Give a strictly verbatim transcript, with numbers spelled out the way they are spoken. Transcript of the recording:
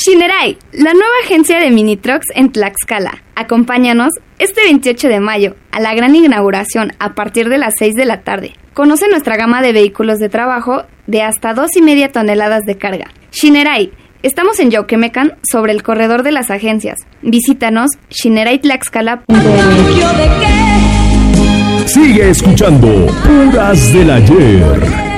Shinerai, la nueva agencia de mini trucks en Tlaxcala. Acompáñanos este veintiocho de mayo a la gran inauguración a partir de las seis de la tarde. Conoce nuestra gama de vehículos de trabajo de hasta dos y media toneladas de carga. Shinerai, estamos en Yauquemecan, sobre el corredor de las agencias. Visítanos shinerai tlaxcala punto m x. Sigue escuchando Puras del Ayer.